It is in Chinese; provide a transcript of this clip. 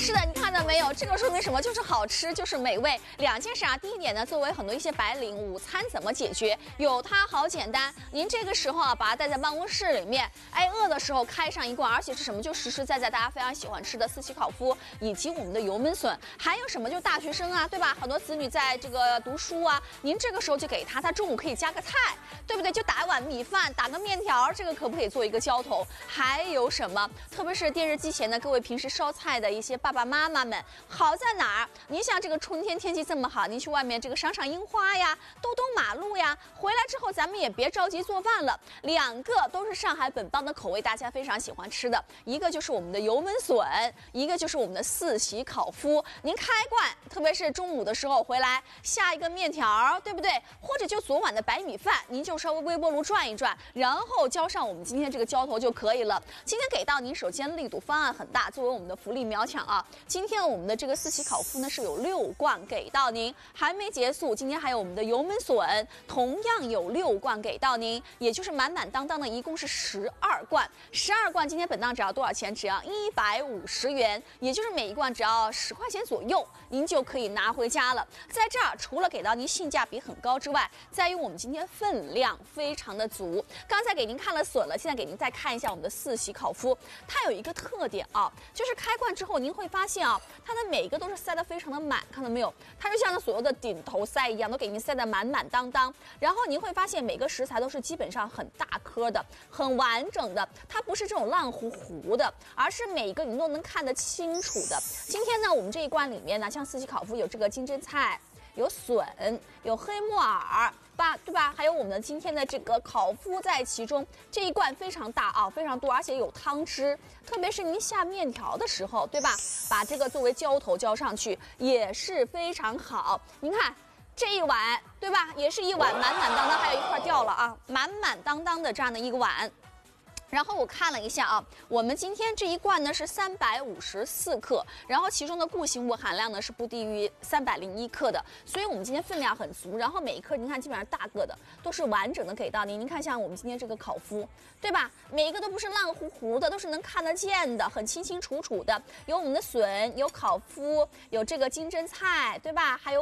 是的，你看到没有？这个说明什么？就是好吃，就是美味。两件事啊，第一点呢，作为很多一些白领，午餐怎么解决？有它好简单。您这个时候啊，把它带在办公室里面，哎，饿的时候开上一罐，而且是什么？就实实在在大家非常喜欢吃的四喜烤麸，以及我们的油焖笋，还有什么？就大学生啊，对吧？很多子女在这个读书啊，您这个时候就给他中午可以加个菜，对不对？就打一碗米饭，打个面条，这个可不可以做一个浇头？还有什么？特别是电视机前的各位平时烧菜的一些爸爸妈妈们，好在哪儿？您像这个春天天气这么好，您去外面这个赏赏樱花呀，兜马路呀，回来之后咱们也别着急做饭了。两个都是上海本帮的口味，大家非常喜欢吃的，一个就是我们的油焖笋，一个就是我们的四喜烤麸。您开罐，特别是中午的时候回来下一个面条，对不对？或者就昨晚的白米饭，您就稍微微波炉转一转，然后浇上我们今天这个浇头就可以了。今天给到您，首先力度方案很大，作为我们的福利秒抢啊！今天我们的这个四喜烤麸呢是有6罐给到您，还没结束，今天还有我们的油焖笋，同样有6罐给到您，也就是满满当当的，一共是12罐。12罐今天本档只要多少钱？只要150元，也就是每一罐只要10块钱左右，您就可以拿回家了。在这儿除了给到您性价比很高之外，在于我们今天分量非常的足。刚才给您看了笋了，现在给您再看一下我们的四喜烤麸，它有一个特点啊，就是开罐之后您会发现啊，它的每一个都是塞得非常的满，看到没有？它就像所有的顶头塞一样，都给您塞得满满当当。然后您会发现每个食材都是基本上很大颗的、很完整的，它不是这种烂糊糊的，而是每一个您都能看得清楚的。今天呢，我们这一罐里面呢，像四喜烤麸有这个金针菜，有笋，有黑木耳。对吧？还有我们的今天的这个烤麸在其中，这一罐非常大啊，非常多，而且有汤汁。特别是您下面条的时候，对吧？把这个作为浇头浇上去也是非常好。您看这一碗，对吧？也是一碗满满当当，还有一块掉了啊，满满当当的这样的一个碗。然后我看了一下啊，我们今天这一罐呢是354克，然后其中的固形物含量呢是不低于301克的，所以我们今天分量很足。然后每一颗您看基本上大个的都是完整的给到您。您看像我们今天这个烤麸，对吧？每一个都不是烂糊糊的，都是能看得见的，很清清楚楚的。有我们的笋，有烤麸，有这个金针菜，对吧？还有